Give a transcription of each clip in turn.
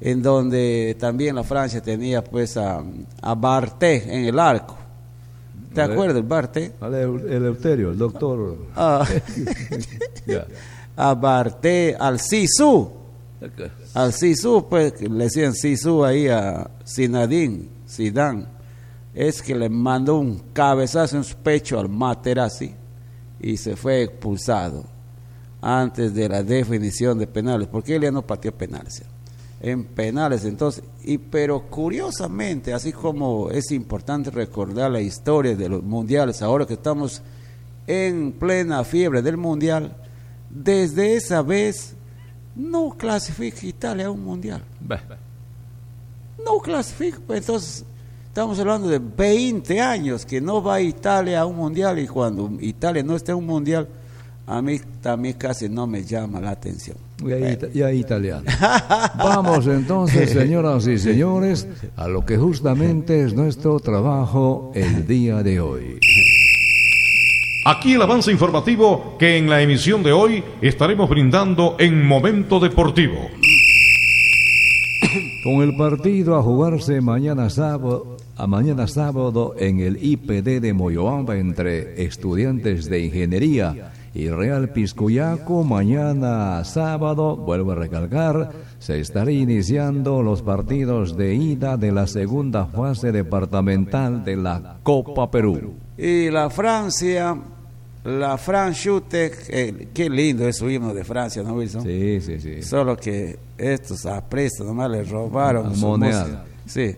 en donde también la Francia tenía pues a Barthé en el arco. ¿Te acuerdas del Barthé? El Eleuterio, el doctor. Yeah. A Barthé, al Zizou. Al Zizou, pues le decían Zizou ahí a Zidane. Es que le mandó un cabezazo en su pecho al Materazzi y se fue expulsado antes de la definición de penales, porque él ya no pateó penales. En penales, entonces, pero curiosamente, así como es importante recordar la historia de los mundiales, ahora que estamos en plena fiebre del mundial, desde esa vez no clasifica Italia a un mundial. No clasifica, entonces estamos hablando de 20 años que no va Italia a un mundial, y cuando Italia no está en un mundial, a mí también casi no me llama la atención. Ya italiano. Vamos entonces, señoras y señores, a lo que justamente es nuestro trabajo el día de hoy. Aquí el avance informativo que en la emisión de hoy estaremos brindando en Momento Deportivo. Con el partido a jugarse mañana sábado en el IPD de Moyobamba entre Estudiantes de Ingeniería y Real Piscuyaco, mañana sábado, vuelvo a recalcar, se estará iniciando los partidos de ida de la segunda fase departamental de la Copa Perú. Y la Francia, la Franchute, qué lindo es su himno de Francia, ¿no, Wilson? Sí. Solo que estos aprestos nomás le robaron su moneda. Sí.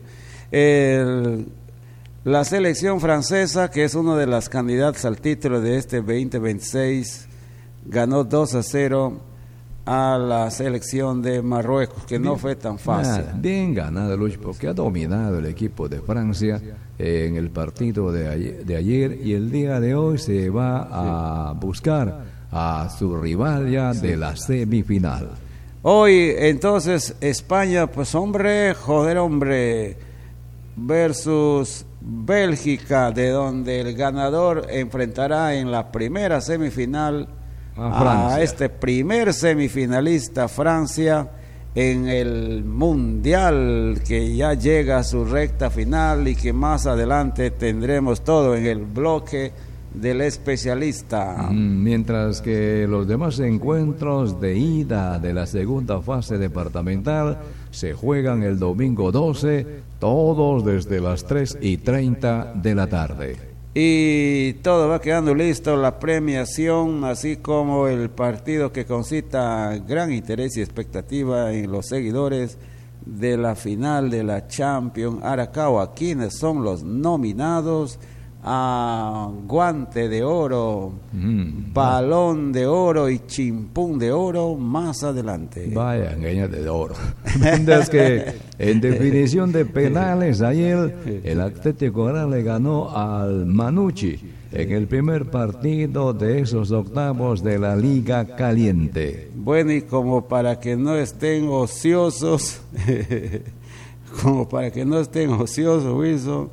La selección francesa, que es una de las candidatas al título de este 2026, ganó 2-0 a la selección de Marruecos, que no fue tan fácil. Bien ganado, Luis, porque ha dominado el equipo de Francia en el partido de ayer, y el día de hoy se va a buscar a su rival ya de la semifinal. Hoy, entonces, España, pues hombre, versus Bélgica, de donde el ganador enfrentará en la primera semifinal a este primer semifinalista, Francia, en el mundial que ya llega a su recta final y que más adelante tendremos todo en el bloque del especialista. Mientras que los demás encuentros de ida de la segunda fase departamental se juegan el domingo 12, todos desde las 3:30 de la tarde. Y todo va quedando listo, la premiación, así como el partido que concita gran interés y expectativa en los seguidores de la final de la Champions Arakawa. ¿Quiénes son los nominados a guante de oro, balón de oro y chimpún de oro más adelante? Vaya, engañate de oro. Mientras que en definición de penales ayer el Atlético le ganó al Manucci en el primer partido de esos octavos de la Liga Caliente. Bueno, y como para que no estén ociosos, Wilson,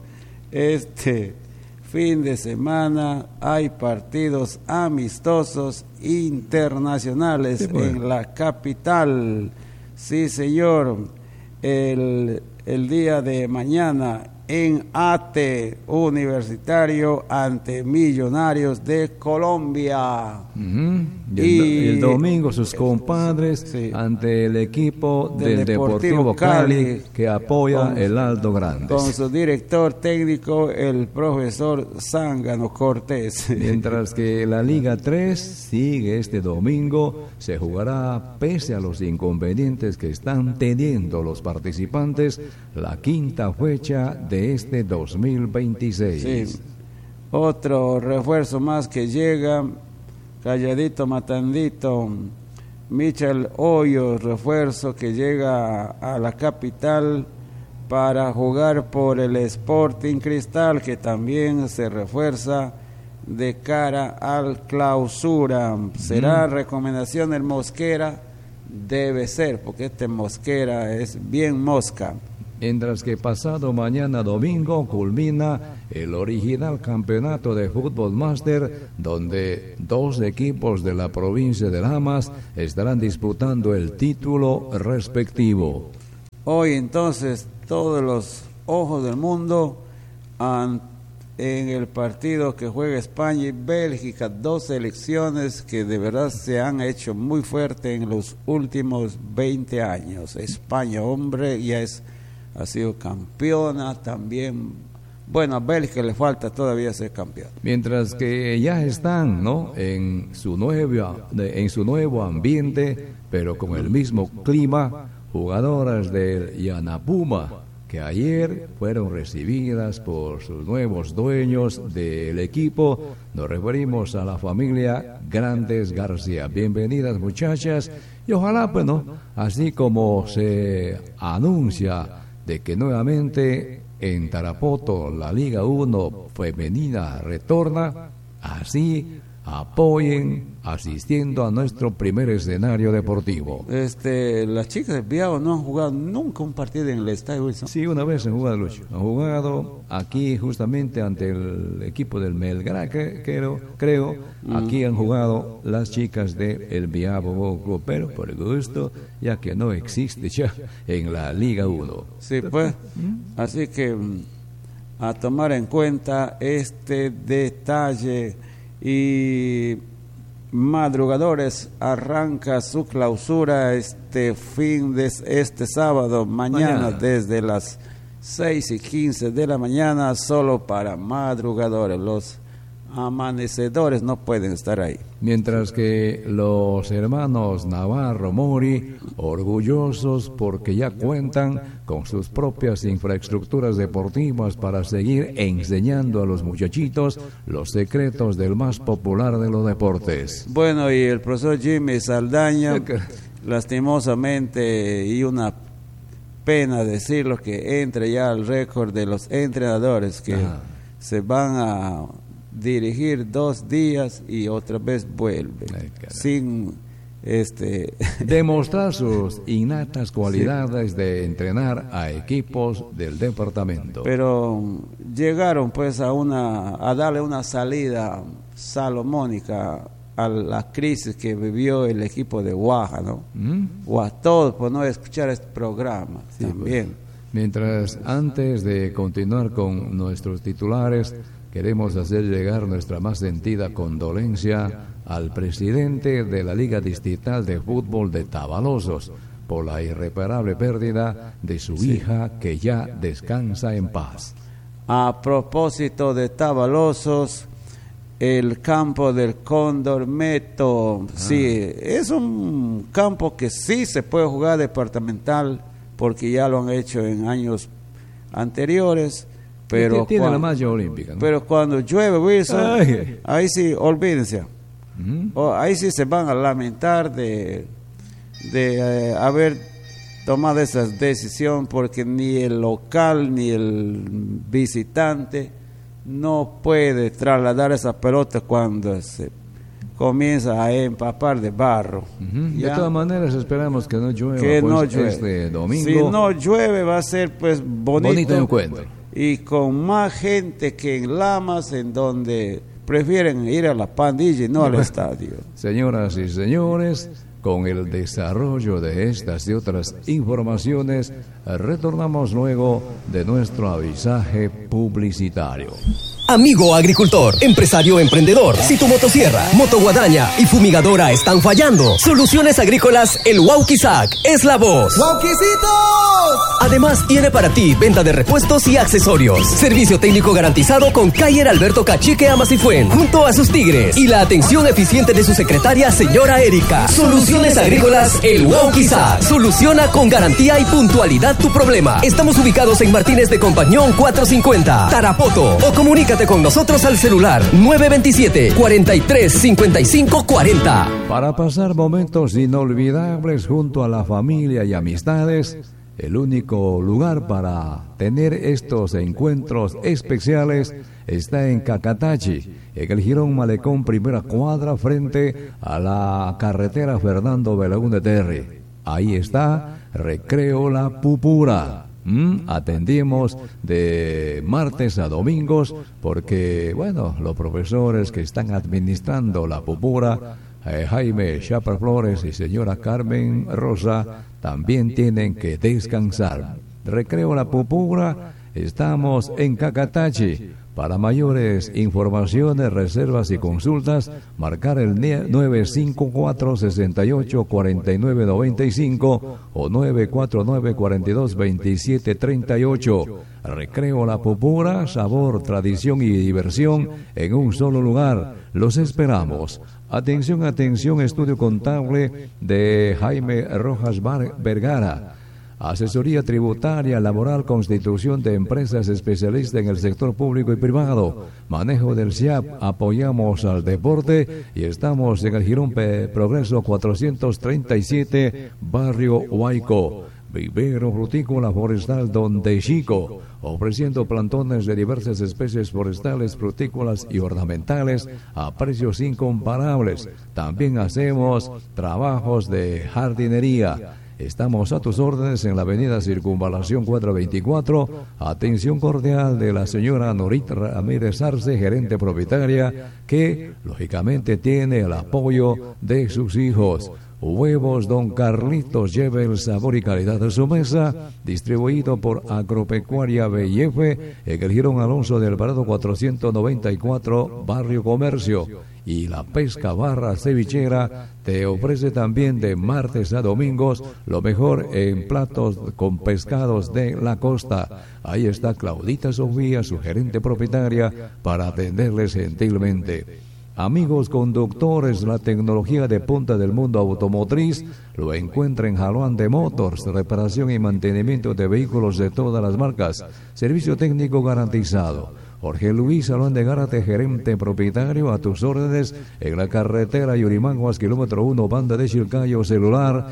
fin de semana hay partidos amistosos internacionales en la capital. Sí, señor. El día de mañana en ATE, Universitario ante Millonarios de Colombia. Y el domingo sus compadres ante el equipo del Deportivo Cali, que apoya el Aldo Grande. Con su director técnico, el profesor Zángano Cortés. Mientras que la Liga 3 sigue este domingo, se jugará, pese a los inconvenientes que están teniendo los participantes, la quinta fecha de este 2026. Sí. Otro refuerzo más que llega, calladito, matandito, Michel Hoyos, refuerzo que llega a la capital para jugar por el Sporting Cristal, que también se refuerza de cara al clausura. ¿Será recomendación del Mosquera? Debe ser, porque este Mosquera es bien mosca. Mientras que pasado mañana domingo culmina el original campeonato de Fútbol Máster, donde dos equipos de la provincia de Lamas estarán disputando el título respectivo. Hoy entonces todos los ojos del mundo en el partido que juega España y Bélgica, 2 selecciones que de verdad se han hecho muy fuertes en los últimos 20 años. España, hombre, ha sido campeona también. Bueno, a Bélgica le falta todavía ser campeón. Mientras que ya están, ¿no?, en su nuevo ambiente, pero con el mismo clima, jugadoras del Yanapuma, que ayer fueron recibidas por sus nuevos dueños del equipo. Nos referimos a la familia Grandes García. Bienvenidas, muchachas, y ojalá, pues, ¿no?, así como se anuncia de que nuevamente en Tarapoto la Liga 1 femenina retorna, así apoyen asistiendo a nuestro primer escenario deportivo. Las chicas de Biao no han jugado nunca un partido en el estadio Wilson. Sí, una vez han jugado, Lucho. Han jugado aquí justamente ante el equipo del Melgar, creo. Aquí han jugado las chicas del Biao Club, pero por gusto, ya que no existe ya en la Liga 1. Sí, pues, así que a tomar en cuenta este detalle. Y Madrugadores arranca su clausura este sábado, mañana desde las 6:15 de la mañana, solo para madrugadores. Los amanecedores no pueden estar ahí. Mientras que los hermanos Navarro Mori, orgullosos porque ya cuentan con sus propias infraestructuras deportivas para seguir enseñando a los muchachitos los secretos del más popular de los deportes. Bueno, y el profesor Jimmy Saldaña, lastimosamente, y una pena decirlo, que entre ya al récord de los entrenadores que se van a dirigir 2 días y otra vez vuelve sin demostrar sus innatas cualidades de entrenar a equipos del departamento. Pero llegaron pues a darle una salida salomónica a la crisis que vivió el equipo de Guaja, ¿no? O a todos por no escuchar este programa también. Pues, mientras, antes de continuar con nuestros titulares, queremos hacer llegar nuestra más sentida condolencia al presidente de la Liga Distrital de Fútbol de Tavalosos por la irreparable pérdida de su hija, que ya descansa en paz. A propósito de Tavalosos, el campo del Cóndor Meto, es un campo que sí se puede jugar departamental porque ya lo han hecho en años anteriores. Pero tiene la malla olímpica, ¿no? Pero cuando llueve, Wilson, ahí sí, olvídense. Ahí sí se van a lamentar de haber tomado esa decisión, porque ni el local ni el visitante no puede trasladar esa pelota cuando se comienza a empapar de barro. De todas maneras, esperamos que no llueva, este domingo. Si no llueve, va a ser pues bonito encuentro. Y con más gente que en Lamas, en donde prefieren ir a la pandilla y no al estadio. Señoras y señores, con el desarrollo de estas y otras informaciones, retornamos luego de nuestro avisaje publicitario. Amigo agricultor, empresario emprendedor, si tu motosierra, motoguadaña y fumigadora están fallando, Soluciones Agrícolas El Wauquizac es la voz. ¡Wauquicitos! Además, tiene para ti venta de repuestos y accesorios, servicio técnico garantizado con Cayer Alberto Cachique Amacifuen, junto a sus tigres, y la atención eficiente de su secretaria, señora Erika. Soluciones Agrícolas El Wauquizac soluciona con garantía y puntualidad tu problema. Estamos ubicados en Martínez de Compañón 450, Tarapoto, o comunícate con nosotros al celular 927-43-55-40. Para pasar momentos inolvidables junto a la familia y amistades, el único lugar para tener estos encuentros especiales está en Cacatachi, en el Jirón Malecón, primera cuadra, frente a la carretera Fernando Belaúnde Terry. Ahí está Recreo La Pupura. Atendimos de martes a domingos porque, bueno, los profesores que están administrando la Pupura Jaime Chapa Flores y señora Carmen Rosa también tienen que descansar. Recreo La Pupura, estamos en Cacatachi. Para mayores informaciones, reservas y consultas, marcar el 954-68-4995 o 949-422738. Recreo La Pupura, sabor, tradición y diversión en un solo lugar. Los esperamos. Atención, atención, estudio contable de Jaime Rojas Vergara. Asesoría tributaria, laboral, constitución de empresas especialistas en el sector público y privado, manejo del SIAP, apoyamos al deporte y estamos en el Jirón Progreso 437, Barrio Huayco. Vivero frutícola forestal Donde Chico, ofreciendo plantones de diversas especies forestales, frutícolas y ornamentales a precios incomparables. También hacemos trabajos de jardinería. Estamos a tus órdenes en la avenida Circunvalación 424. Atención cordial de la señora Norita Ramírez Arce, gerente propietaria, que lógicamente tiene el apoyo de sus hijos. Huevos Don Carlitos, lleve el sabor y calidad de su mesa, distribuido por Agropecuaria BIF, en el Jirón Alonso del Alvarado 494, Barrio Comercio. Y la Pesca Barra Cevichera te ofrece también de martes a domingos lo mejor en platos con pescados de la costa. Ahí está Claudita Sofía, su gerente propietaria, para atenderles gentilmente. Amigos conductores, la tecnología de punta del mundo automotriz lo encuentra en Jaluan de Motors, reparación y mantenimiento de vehículos de todas las marcas, servicio técnico garantizado. Jorge Luis Salón de Gárate, gerente propietario, a tus órdenes en la carretera Yurimanguas, kilómetro 1, banda de Chilcayo, celular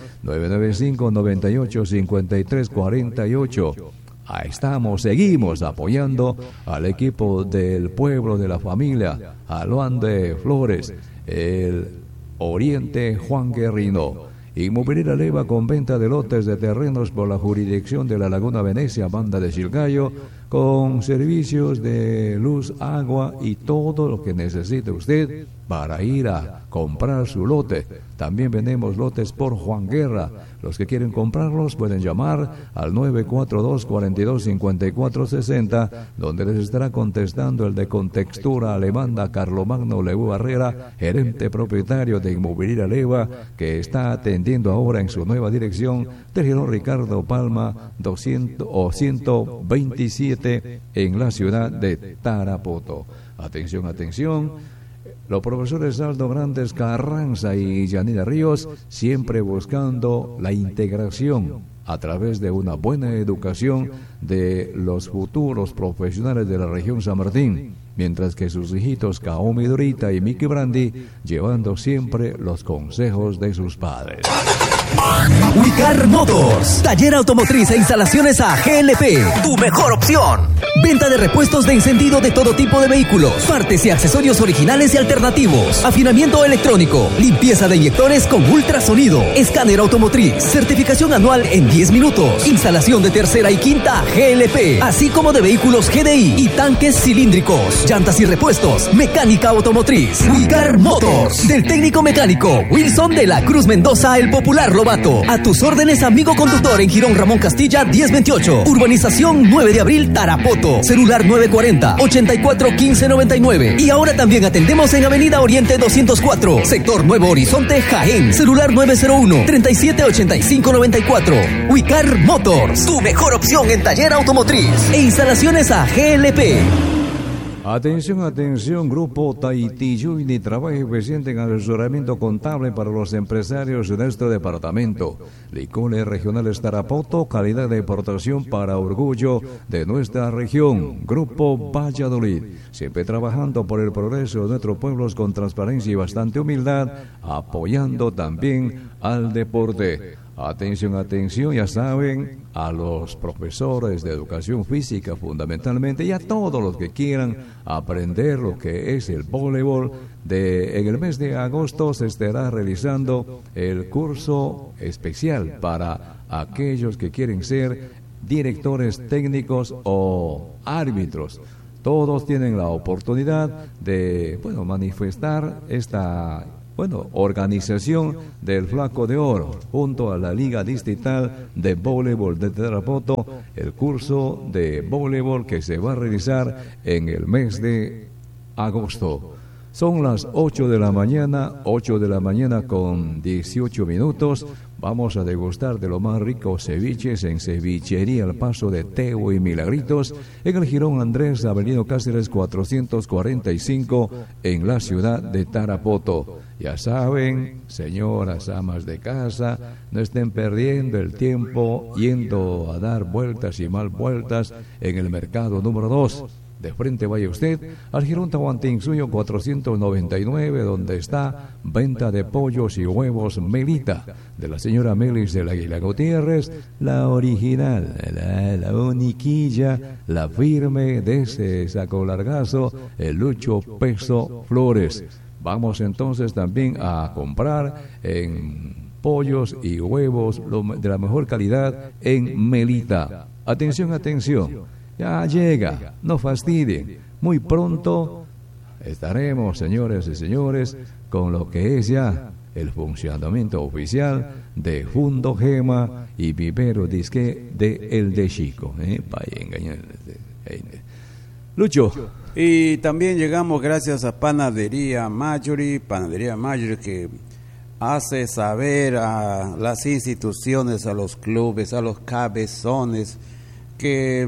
995-98-5348. Ahí estamos, seguimos apoyando al equipo del pueblo, de la familia Jaluan de Flores, el Oriente Juan Guerrino. Inmobiliaria Leva con venta de lotes de terrenos por la jurisdicción de la Laguna Venecia, banda de Chilcayo, con servicios de luz, agua y todo lo que necesite usted para ir a comprar su lote. También vendemos lotes por Juan Guerra. Los que quieren comprarlos pueden llamar al 942-42-5460, donde les estará contestando el de Contextura Alemanda Carlomagno Leú Barrera, gerente propietario de Inmobiliaria Leva, que está atendiendo ahora en su nueva dirección del Girón Ricardo Palma 127 en la ciudad de Tarapoto. Atención, atención. Los profesores Aldo Grandes Carranza y Yanira Ríos siempre buscando la integración a través de una buena educación de los futuros profesionales de la región San Martín, mientras que sus hijitos Kaomi Dorita y Miki Brandi llevando siempre los consejos de sus padres. Uicar Motors, taller automotriz e instalaciones a GLP, tu mejor opción. Venta de repuestos de encendido de todo tipo de vehículos, partes y accesorios originales y alternativos, afinamiento electrónico, limpieza de inyectores con ultrasonido, escáner automotriz, certificación anual en 10 minutos, instalación de tercera y quinta GLP, así como de vehículos GDI y tanques cilíndricos, llantas y repuestos, mecánica automotriz. Uicar Motors, del técnico mecánico Wilson de la Cruz Mendoza, el popular Lobato. A tus órdenes, amigo conductor, en Girón Ramón Castilla 1028, urbanización 9 de abril, Tarapoto, celular 940-841599. Y ahora también atendemos en Avenida Oriente 204, sector Nuevo Horizonte, Jaén, celular 901-378594. Uicar Motors, tu mejor opción en taller automotriz e instalaciones a GLP. Atención, atención, Grupo Taitiyuini trabaja eficiente en asesoramiento contable para los empresarios de nuestro departamento. Licores regionales Tarapoto, calidad de importación para orgullo de nuestra región. Grupo Valladolid, siempre trabajando por el progreso de nuestros pueblos con transparencia y bastante humildad, apoyando también al deporte. Atención, atención, ya saben, a los profesores de educación física fundamentalmente y a todos los que quieran aprender lo que es el voleibol. En el mes de agosto se estará realizando el curso especial para aquellos que quieren ser directores técnicos o árbitros. Todos tienen la oportunidad de manifestar organización del Flaco de Oro, junto a la Liga Distrital de Voleibol de Tarapoto, el curso de voleibol que se va a realizar en el mes de agosto. Son las 8 de la mañana con 18 minutos. Vamos a degustar de los más ricos ceviches en Cevichería El Paso de Teo y Milagritos, en el Jirón Andrés Avelino Cáceres 445, en la ciudad de Tarapoto. Ya saben, señoras amas de casa, no estén perdiendo el tiempo yendo a dar vueltas y mal vueltas en el mercado número 2. De frente vaya usted al Jirón Tahuantinsuyo 499, donde está venta de pollos y huevos Melita, de la señora Melis de la Águila Gutiérrez, la original, la uniquilla, la firme de ese saco largazo, el Lucho Peso Flores. Vamos entonces también a comprar en pollos y huevos de la mejor calidad en Melita. Atención, atención. Ya llega, no fastidien. Muy pronto estaremos, señores y señores, con lo que es ya el funcionamiento oficial de Fundo Gema y Vivero Disque de El de Chico. Para engañar. Lucho. Y también llegamos gracias a Panadería Marjorie que hace saber a las instituciones, a los clubes, a los cabezones, que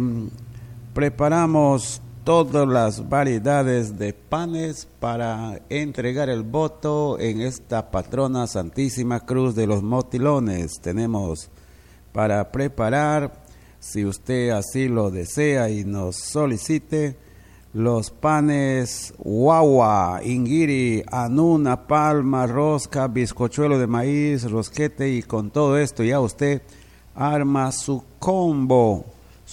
preparamos todas las variedades de panes para entregar el voto en esta patrona Santísima Cruz de los Motilones. Tenemos para preparar, si usted así lo desea y nos solicite, los panes guagua, inguiri, anuna, palma, rosca, bizcochuelo de maíz, rosquete, y con todo esto ya usted arma su combo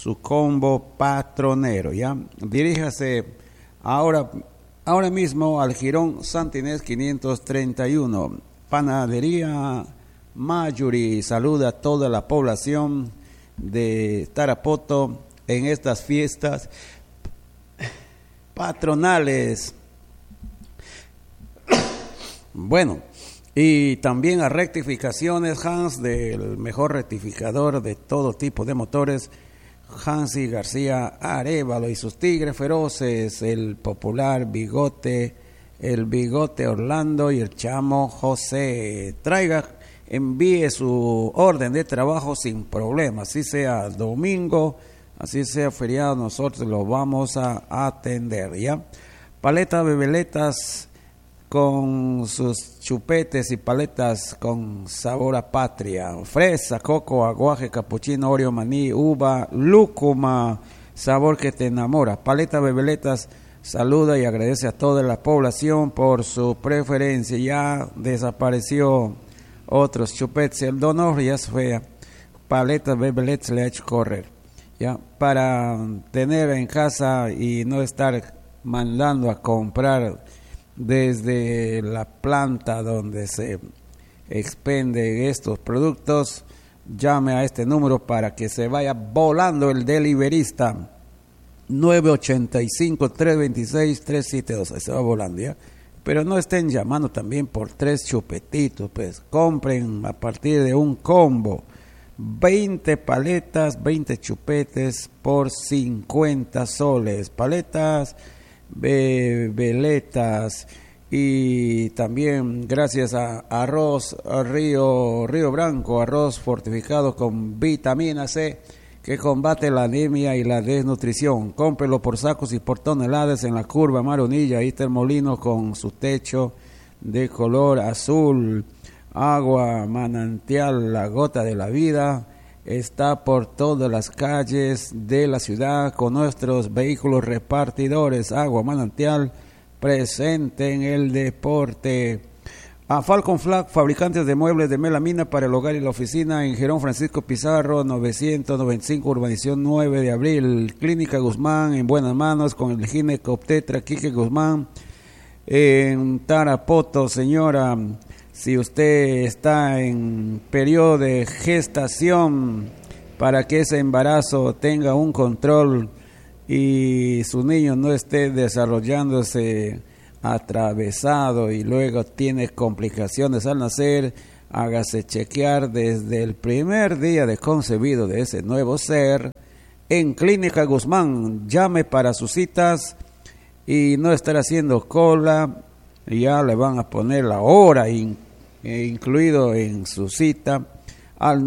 patronero, ¿ya? Diríjase ahora mismo al Jirón Santa Inés 531. Panadería Marjorie saluda a toda la población de Tarapoto en estas fiestas patronales. Bueno, y también a Rectificaciones Hans, del mejor rectificador de todo tipo de motores, Hansi García Arévalo y sus tigres feroces, el popular Bigote, el Bigote Orlando y el Chamo José. Envíe su orden de trabajo sin problema, así sea domingo, así sea feriado, nosotros lo vamos a atender, ¿ya? Paleta Bebeletas con sus chupetes y paletas con sabor a patria, fresa, coco, aguaje, capuchino, oreo, maní, uva, lúcuma, sabor que te enamora. Paleta Bebeletas saluda y agradece a toda la población por su preferencia. Ya desapareció otros chupetes, el donor ya se fue. Paleta Bebeletas le ha hecho correr, ya, para tener en casa y no estar mandando a comprar desde la planta donde se expenden estos productos. Llame a este número para que se vaya volando el deliverista, 985-326-372. Se va volando, ¿ya? Pero no estén llamando también por 3 chupetitos, pues compren a partir de un combo, 20 paletas, 20 chupetes por 50 soles, paletas, veletas, y también gracias a arroz Río Branco, arroz fortificado con vitamina C que combate la anemia y la desnutrición. Cómprelo por sacos y por toneladas en la curva Maronilla. Ahí está el molino con su techo de color azul. Agua manantial, la gota de la vida, está por todas las calles de la ciudad con nuestros vehículos repartidores. Agua manantial presente en el deporte. A Falcon Flag, fabricantes de muebles de melamina para el hogar y la oficina, en Jerón Francisco Pizarro 995, urbanización 9 de abril. Clínica Guzmán, en buenas manos con el ginecobstetra Quique Guzmán. En Tarapoto, señora, si usted está en periodo de gestación, para que ese embarazo tenga un control y su niño no esté desarrollándose atravesado y luego tiene complicaciones al nacer, hágase chequear desde el primer día de concebido de ese nuevo ser en Clínica Guzmán. Llame para sus citas y no estar haciendo cola, ya le van a poner la hora incluido en su cita al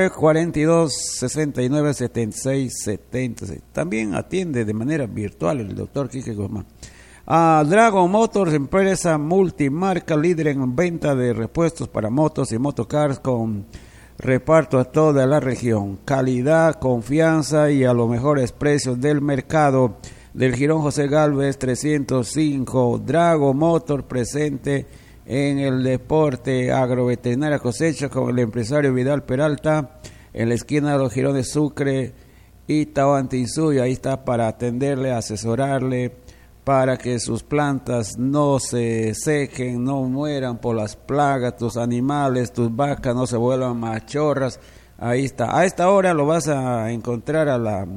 942-6976-76. También atiende de manera virtual el doctor Quique Guzmán. A Dragon Motors, empresa multimarca líder en venta de repuestos para motos y motocars con reparto a toda la región. Calidad, confianza y a los mejores precios del mercado. Del Jirón José Gálvez 305, Dragon Motor presente en el deporte agroveterinaria cosecha con el empresario Vidal Peralta en la esquina de los Girones Sucre y Tahuantinsuyo. Ahí está para atenderle, asesorarle, para que sus plantas no se sequen, no mueran por las plagas, tus animales, tus vacas no se vuelvan machorras. Ahí está. A esta hora lo vas a encontrar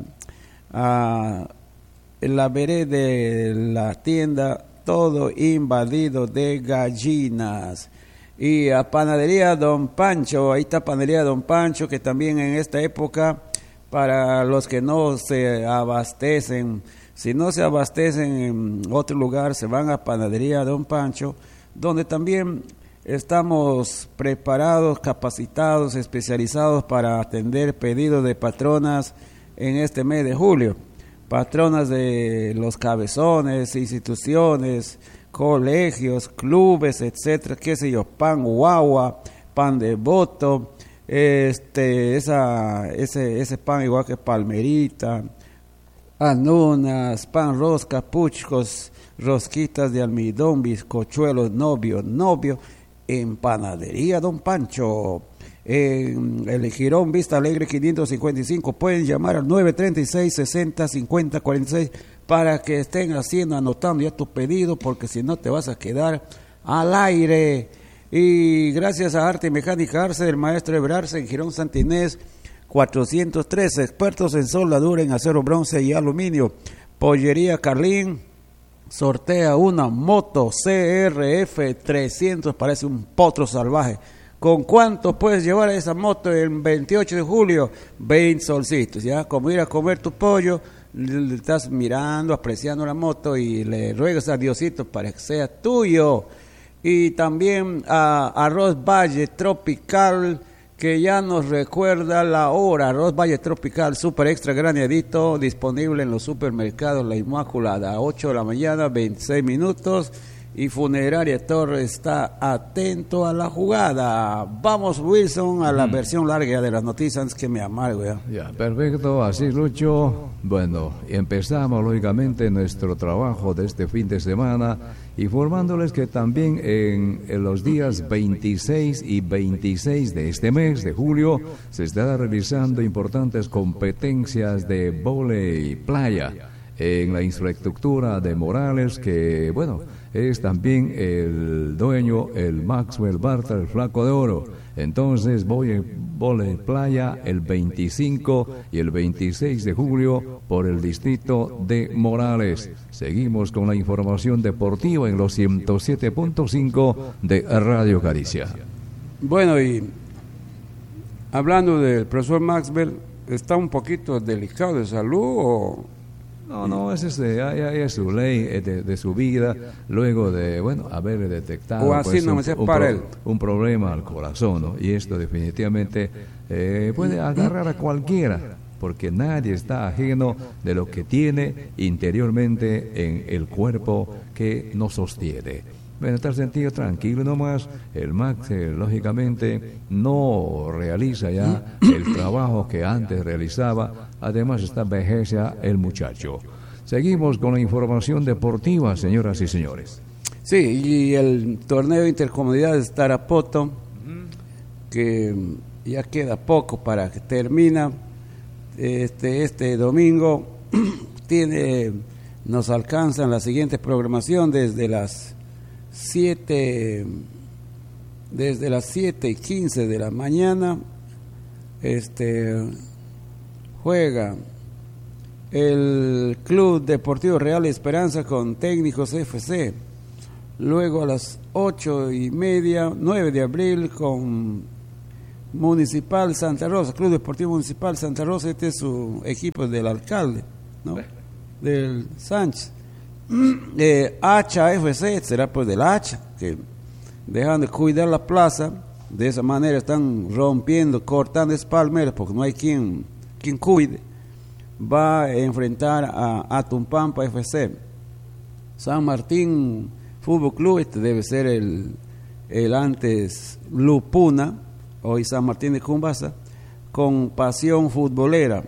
en la vereda de la tienda, todo invadido de gallinas. Y a Panadería Don Pancho, ahí está Panadería Don Pancho, que también en esta época, para los que no se abastecen, si no se abastecen en otro lugar, se van a Panadería Don Pancho, donde también estamos preparados, capacitados, especializados para atender pedidos de patronas en este mes de julio. Patronas de los cabezones, instituciones, colegios, clubes, etcétera, qué sé yo, pan guagua, pan de boto, ese pan igual que palmerita, anunas, pan rosca, puchcos, rosquitas de almidón, bizcochuelos, novio, en Panadería Don Pancho. En el Jirón Vista Alegre 555, pueden llamar al 936-60-50-46 para que estén anotando ya tu pedido, porque si no te vas a quedar al aire. Y gracias a Arte y Mecánica Arce del maestro Ebrarce en Jirón Santa Inés 403, expertos en soldadura en acero, bronce y aluminio. Pollería Carlín sortea una moto CRF 300, parece un potro salvaje. ¿Con cuánto puedes llevar a esa moto el 28 de julio? 20 solcitos, ¿ya? Como ir a comer tu pollo, le estás mirando, apreciando la moto y le ruegas a Diosito para que sea tuyo. Y también a Arroz Valle Tropical, que ya nos recuerda la hora. Arroz Valle Tropical, super extra granadito, disponible en los supermercados La Inmaculada, a 8 de la mañana, 26 minutos. Y Funeraria Torres está atento a la jugada. Vamos, Wilson, a la versión larga de las noticias antes que me amargo. Ya, perfecto, así Lucho. Bueno, empezamos lógicamente nuestro trabajo de este fin de semana, informándoles que también en los días 26 y 26 de este mes de julio se estará realizando importantes competencias de vóley playa en la infraestructura de Morales, que bueno, es también el dueño, el Maxwell Barta, el Flaco de Oro. Entonces vóley playa el 25 y el 26 de julio por el distrito de Morales. Seguimos con la información deportiva en los 107.5 de Radio Caricia. Bueno, y hablando del profesor Maxwell, ¿está un poquito delicado de salud o...? No, ese es su ley de su vida, luego de, haber detectado pues, un problema al corazón, ¿no? Y esto definitivamente puede agarrar a cualquiera, porque nadie está ajeno de lo que tiene interiormente en el cuerpo que nos sostiene. En tal sentido, tranquilo nomás, el Max lógicamente no realiza ya el trabajo que antes realizaba, además está vejez ya el muchacho. Seguimos con la información deportiva, señoras y señores. Sí, y el torneo intercomunidades Tarapoto, que ya queda poco para que termina, este domingo nos alcanzan la siguiente programación desde las 7:15 de la mañana. Juega el Club Deportivo Real Esperanza con Técnicos FC. Luego a las 8:30, 9 de abril, con Municipal Santa Rosa, Club Deportivo Municipal Santa Rosa. Este es su equipo del alcalde, ¿no? Del Sánchez. Hacha FC, será pues del Hacha, que dejan de cuidar la plaza. De esa manera están rompiendo, cortando palmeras porque no hay quien cuide. Va a enfrentar a Atumpampa FC. San Martín Fútbol Club, este debe ser el antes Lupuna, hoy San Martín de Cumbasa, con Pasión Futbolera.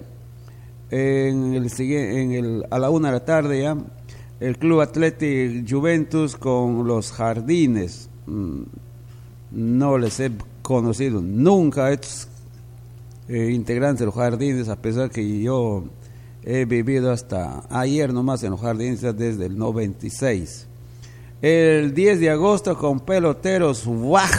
A la 1 de la tarde ya, el Club Atlético Juventus con los Jardines. No les he conocido nunca estos integrantes de los Jardines, a pesar que yo he vivido hasta ayer nomás en los Jardines desde el 96. El 10 de agosto con Peloteros ¡guaj!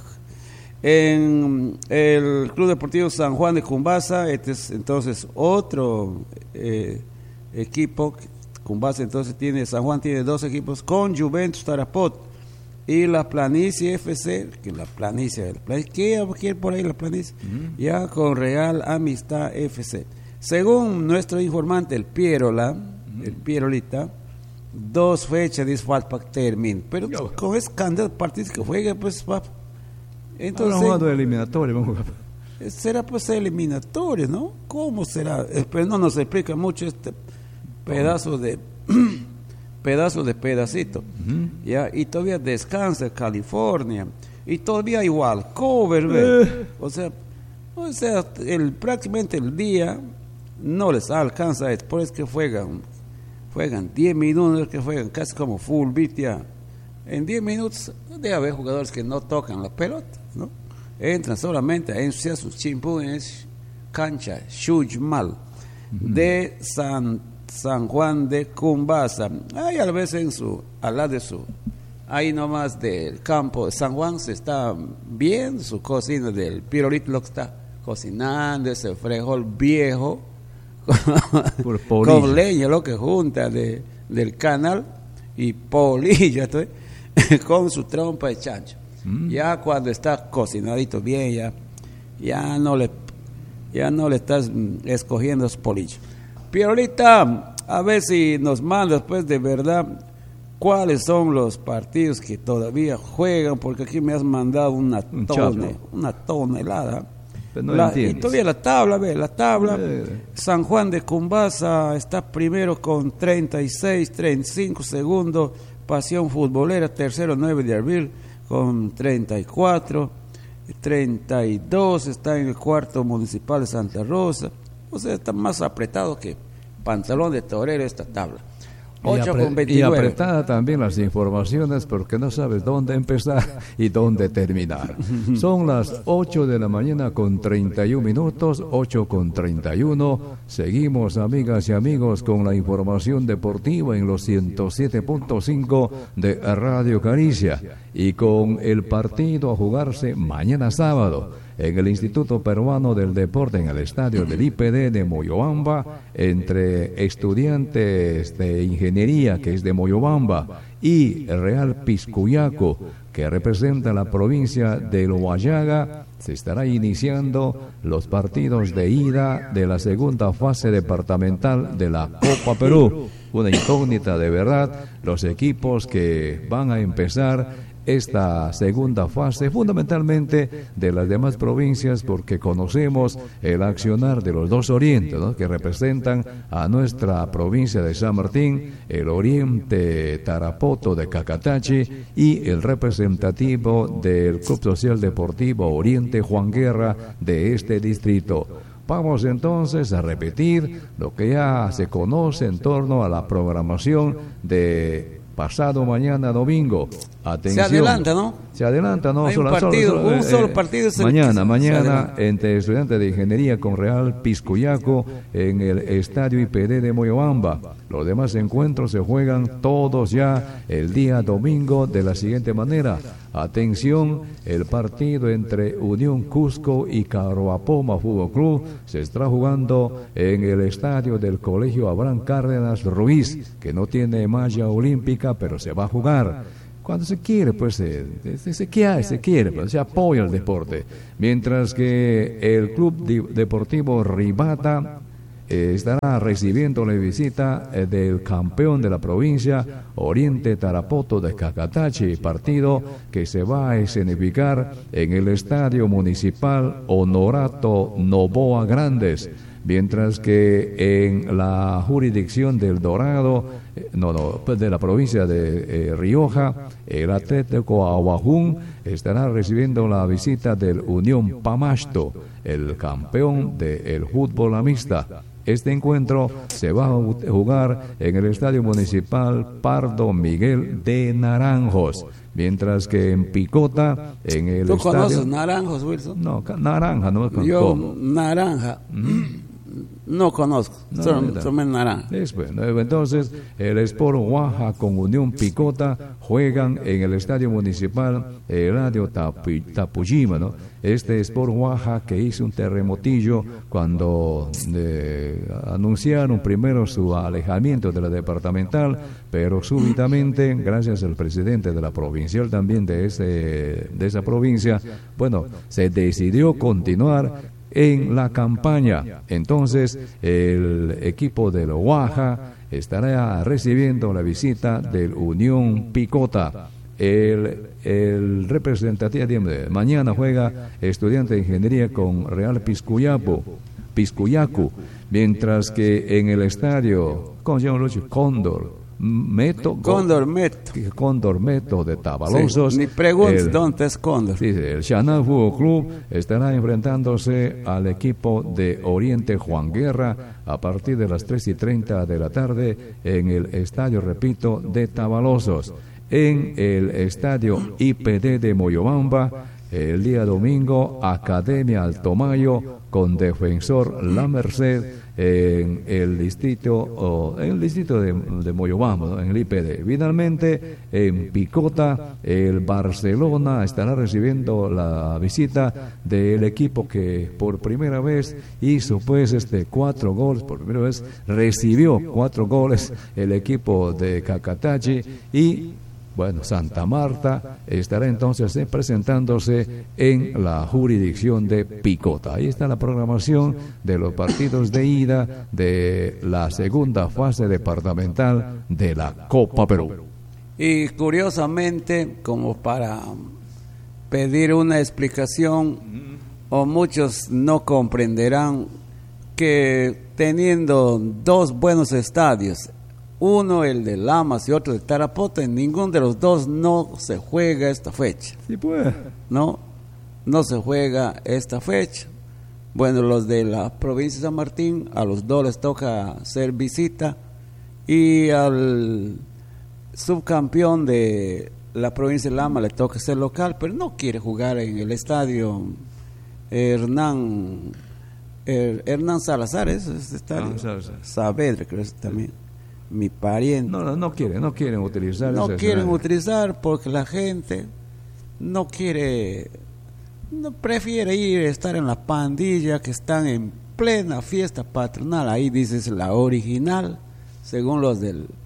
En el Club Deportivo San Juan de Cumbasa. Este es entonces otro equipo. Cumbasa entonces San Juan tiene 2 equipos con Juventus Tarapoto y la Planicie FC, que la Planicie, ¿qué por ahí la Planicie? Ya con Real Amistad FC. Según nuestro informante, el Pierolita, 2 fechas de falta para terminar. Pero con ese cantidad de partidos que juega, pues va. Entonces, eliminatorio. Será pues eliminatorio, ¿no? ¿Cómo será? Pero no nos explica mucho este pedazo de pedacito. Ya, y todavía descansa California. Y todavía igual, cover, o sea, prácticamente el día no les alcanza, por eso que juegan 10 minutos, que juegan casi como full beat ya. En 10 minutos debe haber jugadores que no tocan la pelota, ¿no? Entran solamente a ensuciar sus chimpunes, cancha, shoot mal, de San Juan de Cumbasa. Ahí a veces al lado de ahí nomás del campo de San Juan se está viendo su cocina del Pirolito, lo que está cocinando, ese frijol viejo, con leña, lo que junta del canal, y polilla, con su trompa de chancho. Ya cuando está cocinadito bien, ya no le estás escogiendo los polillos. Pierolita, a ver si nos mandas pues de verdad cuáles son los partidos que todavía juegan, porque aquí me has mandado una tonelada. Y todavía la tabla. San Juan de Cumbasa está primero con 36, 35, segundo Pasión Futbolera, tercero 9 de abril con 34, 32, está en el cuarto Municipal de Santa Rosa. O sea, está más apretado que pantalón de torero esta tabla. 8 con 29. Y apretada también las informaciones porque no sabes dónde empezar y dónde terminar. Son las 8 de la mañana con 31 minutos, 8 con 31. Seguimos, amigas y amigos, con la información deportiva en los 107.5 de Radio Caricia y con el partido a jugarse mañana sábado en el Instituto Peruano del Deporte, en el estadio del IPD de Moyobamba, entre estudiantes de ingeniería, que es de Moyobamba, y Real Piscuyaco, que representa la provincia del Huallaga. Se estará iniciando los partidos de ida de la segunda fase departamental de la Copa Perú. Una incógnita de verdad, los equipos que van a empezar esta segunda fase, fundamentalmente de las demás provincias, porque conocemos el accionar de los dos orientes, ¿no?, que representan a nuestra provincia de San Martín, el oriente Tarapoto de Cacatachi y el representativo del Club Social Deportivo Oriente Juan Guerra de este distrito. Vamos entonces a repetir lo que ya se conoce en torno a la programación de pasado mañana domingo. Atención. Se adelanta, ¿no? Se adelanta, ¿no? Hay un solo partido. Mañana, entre estudiantes de ingeniería con Real Piscuyaco en el estadio IPD de Moyobamba. Los demás encuentros se juegan todos ya el día domingo de la siguiente manera. Atención, el partido entre Unión Cusco y Caroapoma Fútbol Club se está jugando en el estadio del Colegio Abraham Cárdenas Ruiz, que no tiene malla olímpica, pero se va a jugar. cuando se quiere, pues se quiere, pues, se apoya el deporte. Mientras que el Club Deportivo Ribata estará recibiendo la visita del campeón de la provincia, Oriente Tarapoto de Cacatachi, partido que se va a escenificar en el Estadio Municipal Honorato Noboa Grandes. Mientras que en la jurisdicción del Dorado, de la provincia de Rioja, el Atlético Aguajún estará recibiendo la visita del Unión Pamasto, el campeón del fútbol amista. Este encuentro se va a jugar en el Estadio Municipal Pardo Miguel de Naranjos. Mientras que en Picota, en el ¿Tú estadio... conoces Naranjos, Wilson? No, Naranja, no. Yo, Naranja... No conozco, son en naranja. Bueno, entonces, el Sport Oaxaca con Unión Picota juegan en el Estadio Municipal Radio Tapujima, ¿no? Este Sport Oaxaca que hizo un terremotillo cuando anunciaron primero su alejamiento de la departamental, pero súbitamente, gracias al presidente de la provincial también de esa provincia, bueno, se decidió continuar en la campaña. Entonces el equipo de Oaxaca estará recibiendo la visita del Unión Picota. El representativo de mañana juega Estudiante de Ingeniería con Real Piscuyacu, mientras que en el estadio Cóndor Meto de Tabalosos. Sí, ni preguntes dónde es Cóndor. Sí, el Xaná Fútbol Club estará enfrentándose al equipo de Oriente Juan Guerra a partir de las 3:30 de la tarde en el estadio, repito, de Tabalosos. En el estadio IPD de Moyobamba, el día domingo, Academia Altomayo con Defensor La Merced en el distrito de Moyobamba, ¿no? En el IPD. Finalmente, en Picota, el Barcelona estará recibiendo la visita del equipo que por primera vez hizo 4 goles, por primera vez recibió 4 goles el equipo de Cacatachi. Y bueno, Santa Marta estará entonces presentándose en la jurisdicción de Picota. Ahí está la programación de los partidos de ida de la segunda fase departamental de la Copa Perú. Y curiosamente, como para pedir una explicación, o muchos no comprenderán que teniendo 2 buenos estadios, uno el de Lamas y otro de Tarapoto, en ninguno de los dos no se juega esta fecha. Sí, pues. No se juega esta fecha. Bueno, los de la provincia de San Martín, a los 2 les toca hacer visita, y al subcampeón de la provincia de Lama le toca ser local, pero no quiere jugar en el estadio Hernán Salazar, ese estadio. Saavedra, creo que también. Mi pariente. No quieren utilizar. No quieren utilizar porque la gente no prefiere estar en la pandilla que están en plena fiesta patronal. Ahí dices la original, según los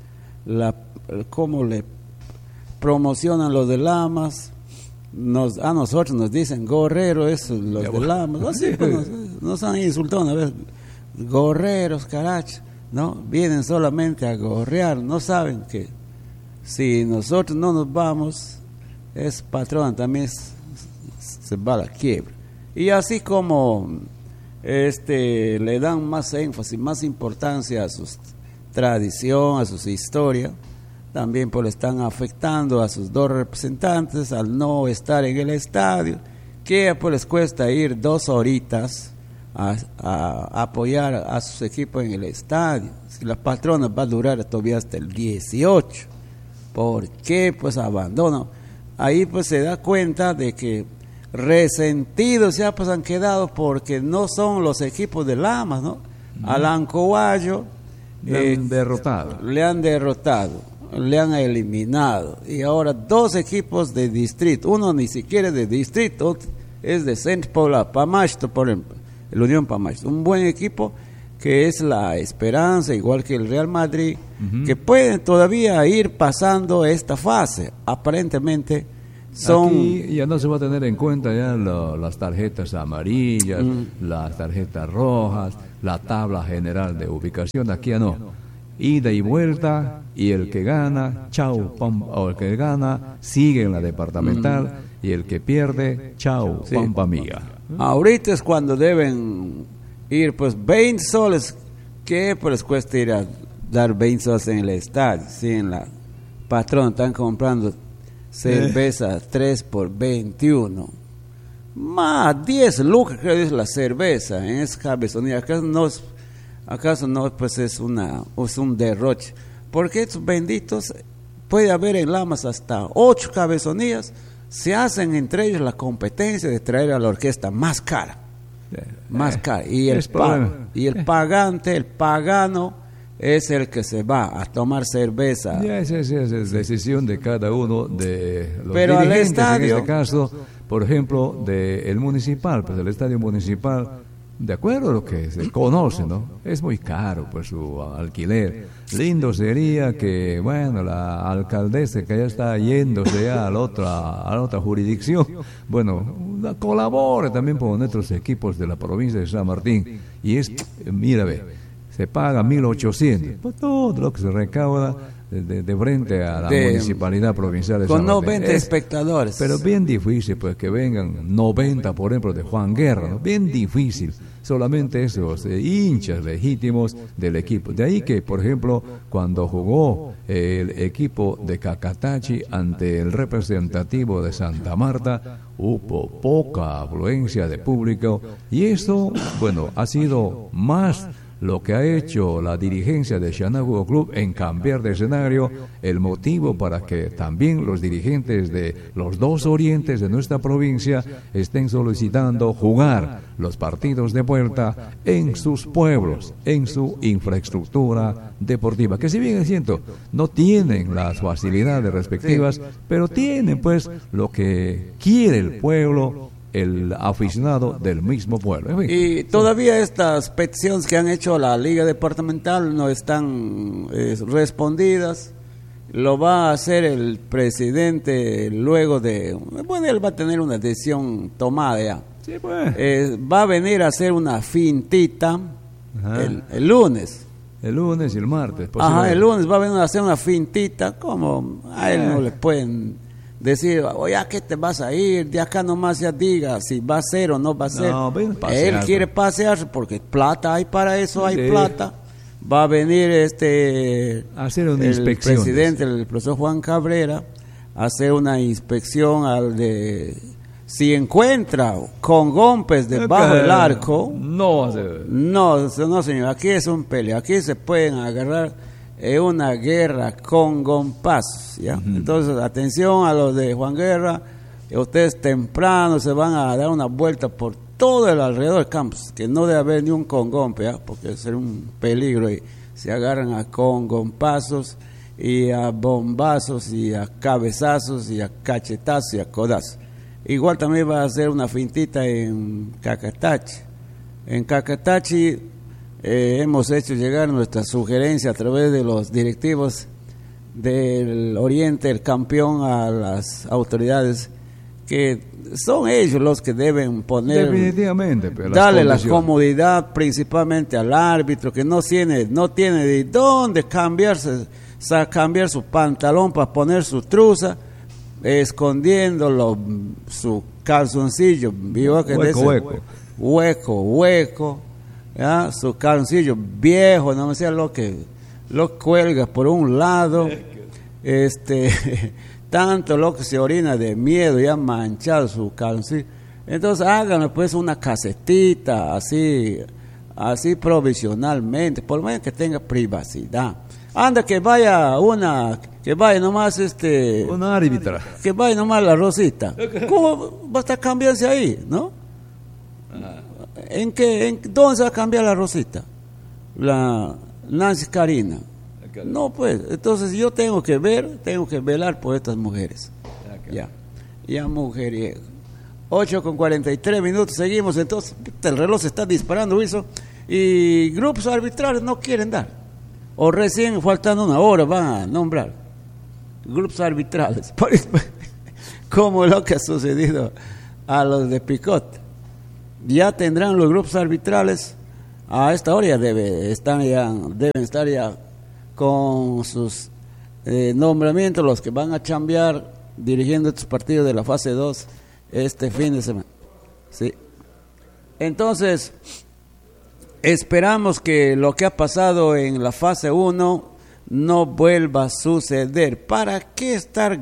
cómo le promocionan los de Lamas. A nosotros nos dicen gorrero, eso, los de Lamas. Así pues, nos han insultado una vez, gorreros, caracho. No, vienen solamente a gorrear, no saben que si nosotros no nos vamos, es patrón, también se va a la quiebra. Y así como le dan más énfasis, más importancia a sus tradición, a sus historias, también pues le están afectando a sus 2 representantes al no estar en el estadio, que pues les cuesta ir 2 horitas a apoyar a sus equipos en el estadio. Si la patrona va a durar todavía hasta el 18, ¿por qué pues abandonan? Ahí pues se da cuenta de que resentidos ya pues han quedado porque no son los equipos de Lamas, ¿no? Al Ancoayo le han derrotado, le han eliminado, y ahora 2 equipos de distrito, uno ni siquiera es de distrito, es de Centro Pobla, Pamasto, por ejemplo, el Unión Pamasto, un buen equipo que es la esperanza, igual que el Real Madrid, que pueden todavía ir pasando esta fase. Aparentemente son... Aquí ya no se va a tener en cuenta ya las tarjetas amarillas, las tarjetas rojas, la tabla general de ubicación. Aquí ya no. Ida y vuelta, y el que gana, chau, pam, o el que gana, sigue en la departamental, y el que pierde, chau, Sí. pampa mía. Ahorita es cuando deben ir, pues 20 soles, que pues cuesta ir a dar 20 soles en el estadio, sí, en la patrón están comprando cerveza 3 por 21, más 10 lucas creo que es la cerveza en esa cabezonía. ¿Acaso no pues es un derroche? Porque estos benditos, puede haber en Lamas hasta 8 cabezonías, se hacen entre ellos la competencia de traer a la orquesta más cara. Más cara. Y el pagante, el pagano, es el que se va a tomar cerveza. Ya esa es decisión de cada uno de los Pero al dirigentes, estadio, en este caso, por ejemplo, del municipal, pues el estadio municipal, de acuerdo a lo que se conoce, ¿no? Es muy caro, pues, su alquiler. Lindo sería que, bueno, la alcaldesa que ya está yéndose ya a la otra jurisdicción, bueno, colabore también con nuestros equipos de la provincia de San Martín. Y es, mira, ve, se paga 1.800, pues todo lo que se recauda de frente a la municipalidad provincial de con San Martín. 90 espectadores. Pero bien difícil, pues, que vengan 90, por ejemplo, de Juan Guerra, ¿no? Bien difícil. Solamente esos hinchas legítimos del equipo. De ahí que, por ejemplo, cuando jugó el equipo de Cacatachi ante el representativo de Santa Marta, hubo poca afluencia de público, y esto, bueno, ha sido más lo que ha hecho la dirigencia de Xanadu Club en cambiar de escenario, el motivo para que también los dirigentes de los dos orientes de nuestra provincia estén solicitando jugar los partidos de vuelta en sus pueblos, en su infraestructura deportiva, que si bien es cierto, no tienen las facilidades respectivas, pero tienen pues lo que quiere el pueblo, el aficionado del mismo pueblo. En fin, y todavía estas peticiones que han hecho la Liga Departamental no están respondidas. Lo va a hacer el presidente luego de... Bueno, él va a tener una decisión tomada ya. sí, pues. Va a venir a hacer una fintita el lunes. El lunes y el martes. Ajá, el lunes va a venir a hacer una fintita, como a él no le pueden decir, oye, ¿a qué te vas a ir? De acá nomás ya diga si va a ser o no va a ser. No, ven, él quiere pasearse porque plata hay para eso, hay plata. Va a venir a hacer una el inspección. Presidente, el profesor Juan Cabrera, a hacer una inspección al de si encuentra con golpes debajo del arco. No, No, señor, aquí es un pelea, aquí se pueden agarrar una guerra con gompazos, ¿ya? Entonces, atención a los de Juan Guerra, ustedes temprano se van a dar una vuelta por todo el alrededor del campus, que no debe haber ni un congompe, ¿ya? Porque sería un peligro y se agarran a congompazos y a bombazos y a cabezazos y a cachetazos y a codazos. Igual también va a hacer una fintita en Cacatachi. En Cacatachi hemos hecho llegar nuestra sugerencia a través de los directivos del Oriente, el campeón, a las autoridades, que son ellos los que deben poner, definitivamente, darle la comodidad principalmente al árbitro, que no tiene de dónde cambiar su pantalón para poner su truza, escondiendo su calzoncillo, hueco, ¿ya? Su calzoncillo viejo, no me sé lo cuelga por un lado, tanto lo que se orina de miedo, ya manchado su calzoncillo. Entonces háganle pues una casetita así provisionalmente, por lo menos que tenga privacidad. Anda, que vaya nomás una árbitra, que vaya nomás la Rosita. ¿Cómo va a estar cambiándose ahí, no? ¿Dónde se va a cambiar la Rosita? La Nancy Karina. No, pues, entonces yo tengo que velar por estas mujeres. Ya mujeriego. 8:43 minutos, seguimos, entonces el reloj se está disparando, hizo. Y grupos arbitrales no quieren dar. O recién, faltando una hora, van a nombrar grupos arbitrales. Como lo que ha sucedido a los de Picot. Ya tendrán los grupos arbitrales. A esta hora ya deben estar ya con sus nombramientos, los que van a chambear dirigiendo estos partidos de la fase 2 este fin de semana. Sí. Entonces, esperamos que lo que ha pasado en la fase 1 no vuelva a suceder. ¿Para qué estar